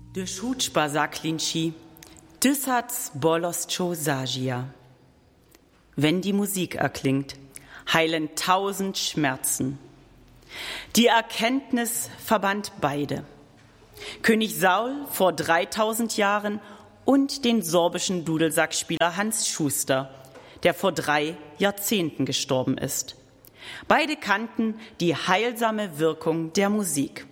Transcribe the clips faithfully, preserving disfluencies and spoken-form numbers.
Durch Hutschba Saklinci, Düssatz Boloscho Sagia. Wenn die Musik erklingt, heilen tausend Schmerzen. Die Erkenntnis verband beide. König Saul vor dreitausend Jahren und den sorbischen Dudelsackspieler Hans Schuster, der vor drei Jahrzehnten gestorben ist. Beide kannten die heilsame Wirkung der Musik.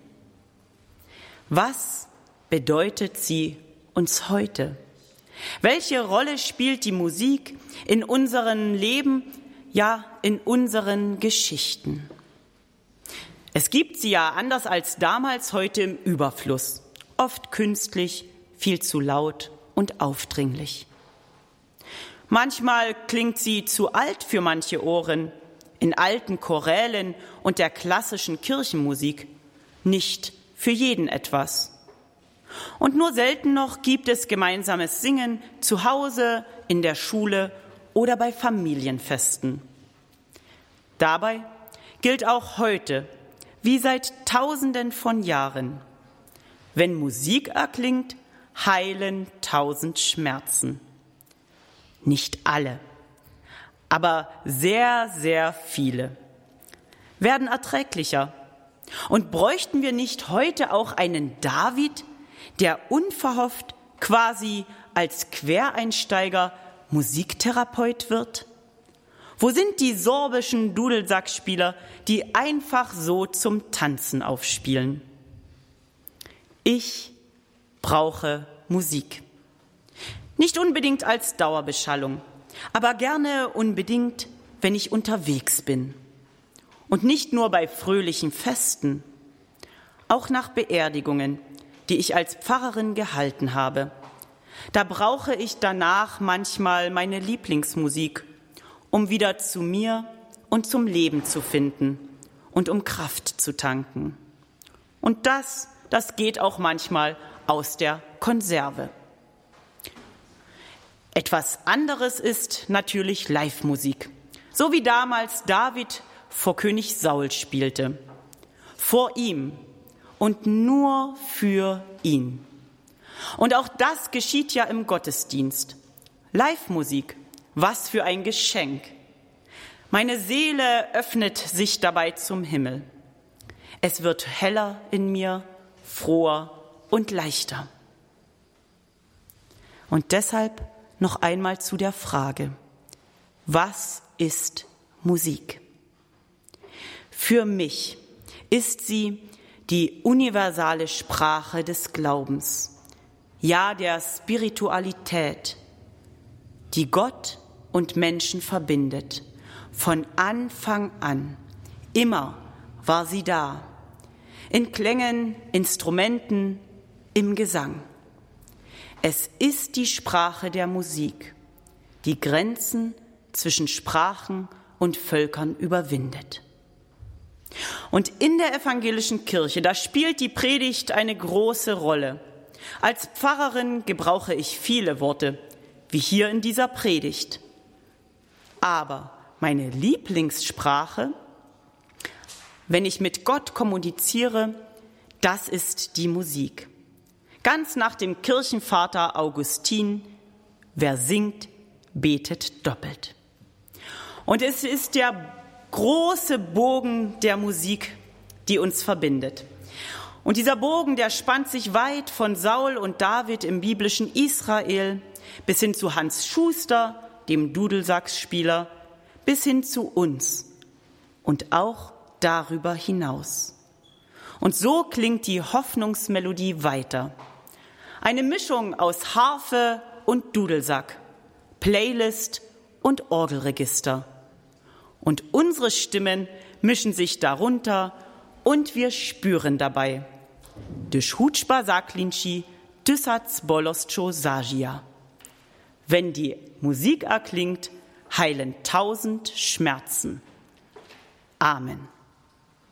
Was bedeutet sie uns heute? Welche Rolle spielt die Musik in unserem Leben, ja in unseren Geschichten? Es gibt sie ja anders als damals heute im Überfluss, oft künstlich, viel zu laut und aufdringlich. Manchmal klingt sie zu alt für manche Ohren, in alten Chorälen und der klassischen Kirchenmusik, nicht für jeden etwas. Und nur selten noch gibt es gemeinsames Singen zu Hause, in der Schule oder bei Familienfesten. Dabei gilt auch heute, wie seit Tausenden von Jahren: Wenn Musik erklingt, heilen tausend Schmerzen. Nicht alle, aber sehr, sehr viele werden erträglicher. Und bräuchten wir nicht heute auch einen David, der unverhofft quasi als Quereinsteiger Musiktherapeut wird? Wo sind die sorbischen Dudelsackspieler, die einfach so zum Tanzen aufspielen? Ich brauche Musik. Nicht unbedingt als Dauerbeschallung, aber gerne unbedingt, wenn ich unterwegs bin. Und nicht nur bei fröhlichen Festen, auch nach Beerdigungen, die ich als Pfarrerin gehalten habe. Da brauche ich danach manchmal meine Lieblingsmusik, um wieder zu mir und zum Leben zu finden und um Kraft zu tanken. Und das, das geht auch manchmal aus der Konserve. Etwas anderes ist natürlich Live-Musik, so wie damals David vor König Saul spielte. Vor ihm und nur für ihn. Und auch das geschieht ja im Gottesdienst. Live-Musik, was für ein Geschenk. Meine Seele öffnet sich dabei zum Himmel. Es wird heller in mir, froher und leichter. Und deshalb noch einmal zu der Frage: Was ist Musik? Für mich ist sie die universale Sprache des Glaubens, ja der Spiritualität, die Gott und Menschen verbindet. Von Anfang an, immer war sie da, in Klängen, Instrumenten, im Gesang. Es ist die Sprache der Musik, die Grenzen zwischen Sprachen und Völkern überwindet. Und in der evangelischen Kirche, da spielt die Predigt eine große Rolle. Als Pfarrerin gebrauche ich viele Worte, wie hier in dieser Predigt. Aber meine Lieblingssprache, wenn ich mit Gott kommuniziere, das ist die Musik. Ganz nach dem Kirchenvater Augustin: Wer singt, betet doppelt. Und es ist der große Bogen der Musik, die uns verbindet. Und dieser Bogen, der spannt sich weit von Saul und David im biblischen Israel bis hin zu Hans Schuster, dem Dudelsackspieler, bis hin zu uns und auch darüber hinaus. Und so klingt die Hoffnungsmelodie weiter. Eine Mischung aus Harfe und Dudelsack, Playlist und Orgelregister. Und unsere Stimmen mischen sich darunter und wir spüren dabei: Durch Hutschba Saklinci, Düssatz Boloscho Sagia. Wenn die Musik erklingt, heilen tausend Schmerzen. Amen.